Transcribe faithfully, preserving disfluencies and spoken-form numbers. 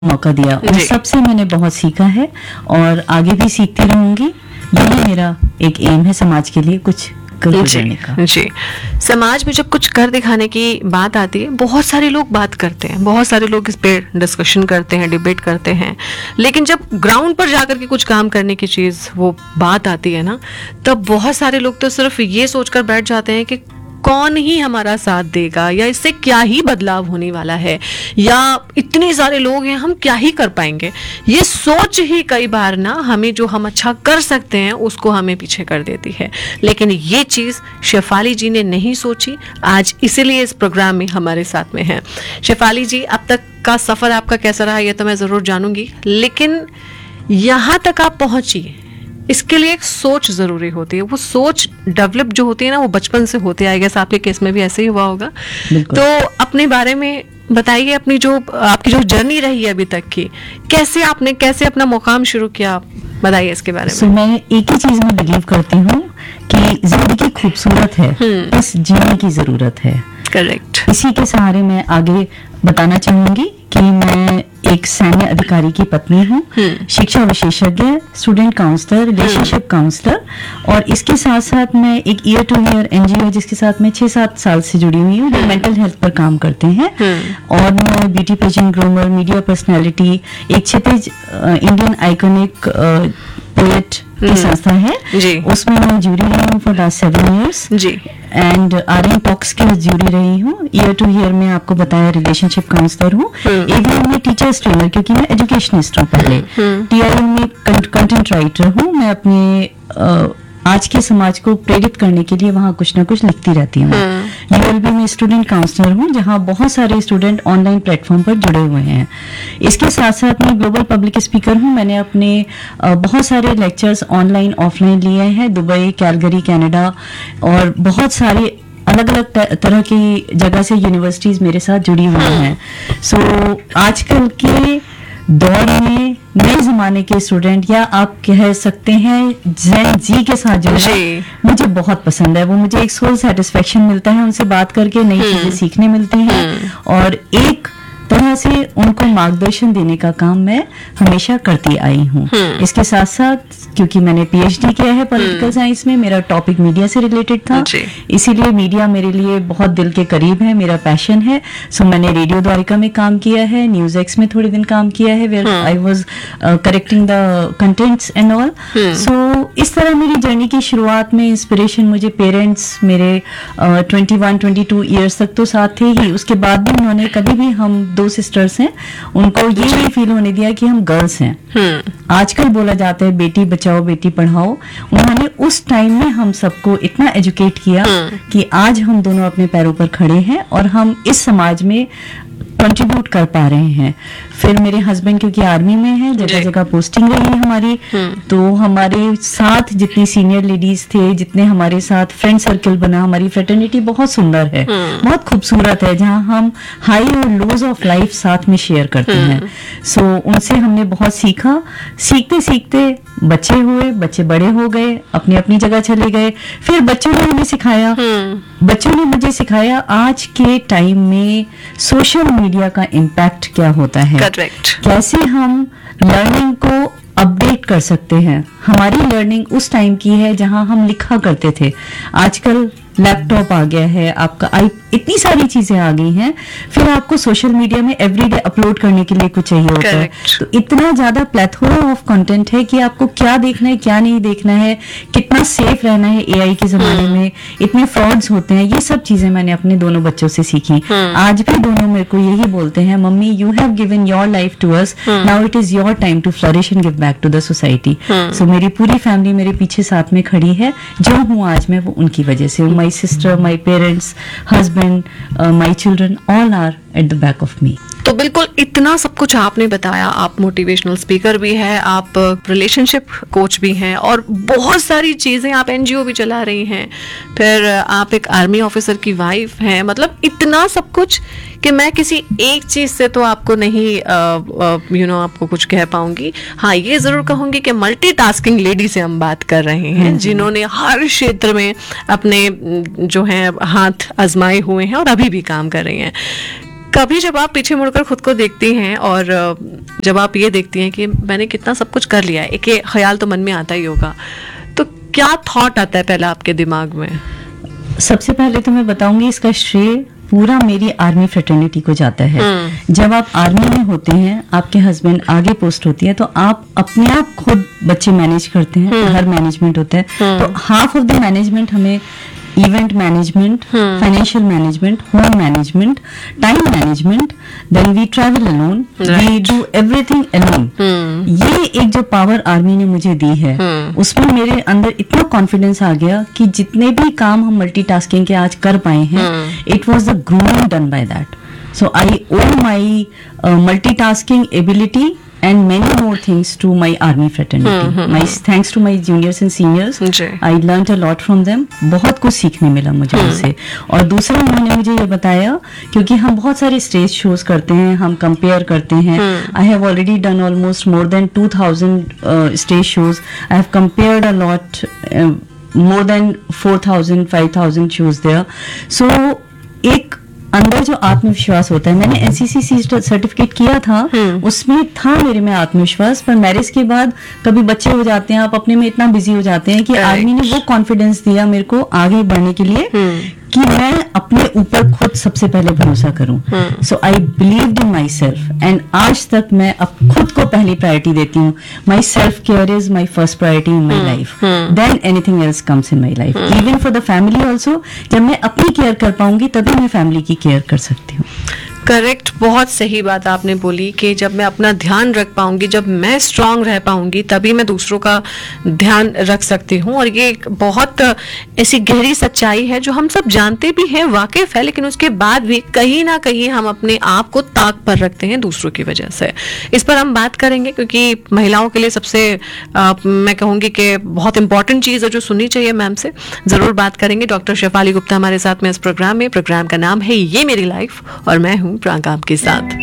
मौका दिया और सबसे मैंने बहुत सीखा है और आगे भी सीखती रहूंगी। यही मेरा एक एम है समाज के लिए कुछ कर गुजरने का। जी, समाज में जब कुछ कर दिखाने की बात आती है, बहुत सारे लोग बात करते हैं, बहुत सारे लोग इस पे डिस्कशन करते हैं, डिबेट करते हैं, लेकिन जब ग्राउंड पर जाकर के कुछ काम करने की चीज़ वो बात आती है ना, तब बहुत सारे लोग तो सिर्फ ये सोचकर बैठ जाते हैं कि कौन ही हमारा साथ देगा, या इससे क्या ही बदलाव होने वाला है, या इतने सारे लोग हैं हम क्या ही कर पाएंगे। ये सोच ही कई बार ना हमें जो हम अच्छा कर सकते हैं उसको हमें पीछे कर देती है। लेकिन ये चीज़ शेफाली जी ने नहीं सोची, आज इसीलिए इस प्रोग्राम में हमारे साथ में हैं। शेफाली जी, अब तक का सफ़र आपका कैसा रहा ये तो मैं ज़रूर जानूंगी, लेकिन यहाँ तक आप पहुँची, इसके लिए एक सोच जरूरी होती है। वो सोच डेवलप जो होती है ना, वो बचपन से होती है। आई गेस आपके केस में भी ऐसे ही हुआ होगा। तो अपने बारे में बताइए, अपनी जो आपकी जो जर्नी रही है अभी तक की, कैसे आपने कैसे अपना मुकाम शुरू किया, बताइए इसके बारे में। so, मैं एक ही चीज में बिलीव करती हूँ कि जिंदगी खूबसूरत है, बस जीने की जरूरत है। करेक्ट। इसी के सहारे मैं आगे बताना चाहूंगी कि मैं एक सैन्य अधिकारी की पत्नी हूँ, शिक्षा विशेषज्ञ, स्टूडेंट काउंसलर, रिलेशनशिप काउंसलर, और इसके साथ साथ मैं एक ईयर टू ईयर एनजीओ जिसके साथ मैं छह सात साल से जुड़ी हुई हूँ, जो मेंटल हेल्थ पर काम करते हैं। और मैं beauty pageant, groomer, media personality, एक क्षितिज इंडियन आइकॉनिक पोएट की संस्था है, उसमें मैं जुड़ी रही हूँ for last seven years ji, and are N talks के जुड़ी रही हूँ। ईयर टू ईयर में आपको बताया रिलेशनशिप काउंसलर हूँ, एवीएम में टीचर्स ट्रेनर, क्योंकि मैं एजुकेशनिस्ट हूँ पहले, टीआईएम में कंटेंट राइटर हूँ। मैं अपने uh, आज के समाज को प्रेरित करने के लिए वहाँ कुछ ना कुछ लिखती रहती हूँ। यूएलबी में स्टूडेंट काउंसलर हूँ, जहाँ बहुत सारे स्टूडेंट ऑनलाइन प्लेटफॉर्म पर जुड़े हुए हैं। इसके साथ साथ मैं ग्लोबल पब्लिक स्पीकर हूँ। मैंने अपने बहुत सारे लेक्चर्स ऑनलाइन ऑफलाइन लिए हैं, दुबई, कैलगरी, कनाडा, और बहुत सारे अलग अलग तरह की जगह से यूनिवर्सिटीज मेरे साथ जुड़ी हुई हैं। सो so, आजकल के दौर में नए जमाने के स्टूडेंट, या आप कह सकते हैं जेन जी के साथ जुड़ना मुझे बहुत पसंद है। वो मुझे एक सोल सेटिस्फेक्शन मिलता है, उनसे बात करके नई चीजें सीखने मिलती हैं, और एक तरह से उनको मार्गदर्शन देने का काम मैं हमेशा करती आई हूँ। इसके साथ साथ क्योंकि मैंने पीएचडी किया है पॉलिटिकल साइंस में, मेरा टॉपिक मीडिया से रिलेटेड था, इसीलिए मीडिया मेरे लिए बहुत दिल के करीब है, मेरा पैशन है। सो मैंने रेडियो द्वारिका में काम किया है, न्यूज एक्स में थोड़े दिन काम किया है, where I was correcting the contents and all. सो इस तरह मेरी जर्नी की शुरुआत में इंस्पिरेशन मुझे पेरेंट्स मेरे twenty one twenty two years तक तो साथ थे ही, उसके बाद भी उन्होंने कभी भी, हम दो सिस्टर्स हैं, उनको ये नहीं फील होने दिया कि हम गर्ल्स हैं। आजकल बोला जाता है बेटी बचाओ बेटी पढ़ाओ, उन्होंने उस टाइम में हम सबको इतना एजुकेट किया कि आज हम दोनों अपने पैरों पर खड़े हैं और हम इस समाज में कंट्रीब्यूट कर पा रहे हैं। फिर मेरे हस्बैंड क्योंकि आर्मी में है, जगह जगह पोस्टिंग रही है हमारी, तो हमारे साथ जितनी सीनियर लेडीज थे, जितने हमारे साथ फ्रेंड सर्कल बना, हमारी फ्रेटर्निटी बहुत सुंदर है, बहुत खूबसूरत है, जहां हम हाई और लोज ऑफ लाइफ साथ में शेयर करते हैं। सो so, उनसे हमने बहुत सीखा। सीखते सीखते बच्चे हुए, बच्चे बड़े हो गए, अपनी अपनी जगह चले गए। फिर बच्चों ने हमें सिखाया, बच्चों ने मुझे सिखाया आज के टाइम में सोशल मीडिया का इम्पैक्ट क्या होता है, Correct. कैसे हम लर्निंग को अपडेट कर सकते हैं। हमारी लर्निंग उस टाइम की है जहां हम लिखा करते थे, आजकल लैपटॉप आ गया है, आपका आई इतनी सारी चीजें आ गई हैं, फिर आपको सोशल मीडिया में एवरीडे अपलोड करने के लिए कुछ चाहिए होता है। तो इतना ज्यादा प्लेथोरा ऑफ कंटेंट है कि आपको क्या देखना है, क्या नहीं देखना है, कितना सेफ रहना है एआई के जमाने में, इतने फ्रॉड्स होते हैं। ये सब चीजें मैंने अपने दोनों बच्चों से सीखी। आज भी दोनों मेरे को यही बोलते हैं, mummy you have given your life to us, now it is your time to flourish and give back to the society. सो मेरी पूरी फैमिली मेरे पीछे साथ में खड़ी है। जो हूँ आज मैं वो उनकी वजह से हूँ। My sister, my parents, husband, my children, all are at the back of me. तो बिल्कुल इतना सब कुछ आपने बताया, आप मोटिवेशनल स्पीकर भी हैं, आप रिलेशनशिप कोच भी हैं, और बहुत सारी चीज़ें, आप एनजीओ भी चला रही हैं, फिर आप एक आर्मी ऑफिसर की वाइफ हैं। मतलब इतना सब कुछ कि मैं किसी एक चीज़ से तो आपको नहीं यू नो आपको कुछ कह पाऊंगी। हाँ, ये ज़रूर कहूँगी कि मल्टीटास्किंग लेडी से हम बात कर रहे हैं, जिन्होंने हर क्षेत्र में अपने जो हैं हाथ आजमाए हुए हैं और अभी भी काम कर रही हैं। कभी जब आप पीछे मुड़कर खुद को देखती हैं और अ, जब आप ये देखती हैं कि मैंने कितना सब कुछ कर लिया है, एक ये ख्याल तो मन में आता ही होगा, तो क्या थॉट आता है पहला आपके दिमाग में? सबसे पहले तो मैं बताऊंगी इसका श्रेय पूरा मेरी आर्मी फ्रेटर्निटी को जाता है। जब आप आर्मी में होते हैं, आपके हस्बैंड आगे पोस्ट होती है, तो आप अपने आप खुद बच्चे मैनेज करते हैं, घर मैनेजमेंट होता है, तो हाफ ऑफ द मैनेजमेंट हमें event management, financial management, home management, time management, then we travel alone, we do everything alone. ये एक जो पावर आर्मी ने मुझे दी है, उसमें मेरे अंदर इतना कॉन्फिडेंस आ गया कि जितने भी काम हम मल्टीटास्किंग के आज कर पाए हैं, it was the grooming done by that. So I O my multitasking ability and many more things to my army fraternity. My thanks to my juniors and seniors. I learnt a lot from them. बहुत कुछ सीखने मिला मुझे उनसे। और दूसरा उन्होंने मुझे ये बताया, क्योंकि हम बहुत सारे स्टेज शोज करते हैं, हम कंपेयर करते हैं। I have already done almost more than two thousand uh, stage shows. I have compared a lot, uh, more than four thousand, five thousand shows there. So एक अंदर जो आत्मविश्वास होता है, मैंने एनसीसी सर्टिफिकेट किया था, उसमें था मेरे में आत्मविश्वास, पर मैरिज के बाद कभी बच्चे हो जाते हैं, आप अपने में इतना बिजी हो जाते हैं कि आर्मी ने वो कॉन्फिडेंस दिया मेरे को आगे बढ़ने के लिए कि मैं अपने ऊपर खुद सबसे पहले भरोसा करूं। सो आई believed in my self, and आज तक मैं अब खुद को पहली प्रायोरिटी देती हूँ। My self care is my first priority in my life, than anything else comes in my life. Even for the family also, जब मैं अपनी केयर कर पाऊंगी तभी मैं फैमिली की केयर कर सकती हूँ। करेक्ट, बहुत सही बात आपने बोली कि जब मैं अपना ध्यान रख पाऊंगी, जब मैं स्ट्रांग रह पाऊंगी, तभी मैं दूसरों का ध्यान रख सकती हूँ। और ये एक बहुत ऐसी गहरी सच्चाई है जो हम सब जानते भी हैं, वाकिफ है, लेकिन उसके बाद भी कहीं ना कहीं हम अपने आप को ताक पर रखते हैं दूसरों की वजह से। इस पर हम बात करेंगे, क्योंकि महिलाओं के लिए सबसे आ, मैं कहूँगी कि बहुत इंपॉर्टेंट चीज़ है जो सुननी चाहिए मैम से। ज़रूर बात करेंगे। डॉक्टर शेफाली गुप्ता हमारे साथ में इस प्रोग्राम में। प्रोग्राम का नाम है ये मेरी लाइफ और मैं हूँ प्रांक आपके साथ।